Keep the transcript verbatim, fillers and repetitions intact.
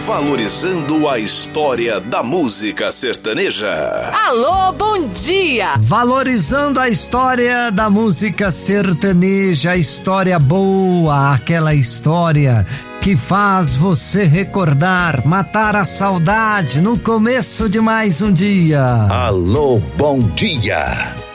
valorizando a história da música sertaneja. Alô, bom dia! Valorizando a história da música sertaneja, a história boa, aquela história que faz você recordar, matar a saudade no começo de mais um dia. Alô, bom dia!